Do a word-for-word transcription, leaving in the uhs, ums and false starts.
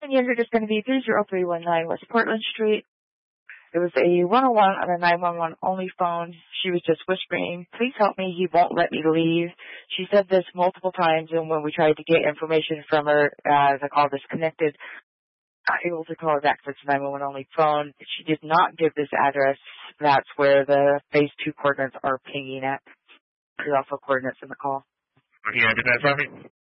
And the address is going to be three zero three one nine West Portland Street. It was a one oh one on a nine one one only phone. She was just whispering, please help me, he won't let me leave. She said this multiple times, and when we tried to get information from her, uh, the call disconnected, not able to call her back for this nine one one only phone. She did not give this address. That's where the phase two coordinates are pinging at. There's also coordinates in the call. Yeah, did that for me?